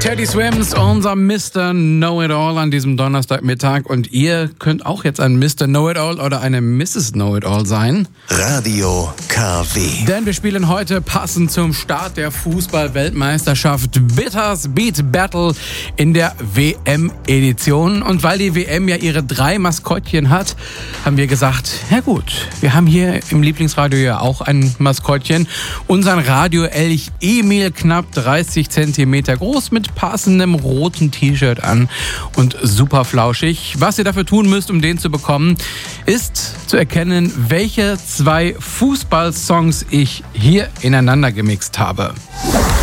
Teddy Swims, unser Mr. Know-It-All an diesem Donnerstagmittag. Und ihr könnt auch jetzt ein Mr. Know-It-All oder eine Mrs. Know-It-All sein. Radio KW. Denn wir spielen heute passend zum Start der Fußball-Weltmeisterschaft Bitters Beat Battle in der WM-Edition. Und weil die WM ja ihre 3 Maskottchen hat, haben wir gesagt, ja gut, wir haben hier im Lieblingsradio ja auch ein Maskottchen. Unseren Radio-Elch Emil, knapp 30 Zentimeter groß, mit passendem roten T-Shirt an und super flauschig. Was ihr dafür tun müsst, um den zu bekommen, ist zu erkennen, welche 2 Fußballsongs ich hier ineinander gemixt habe.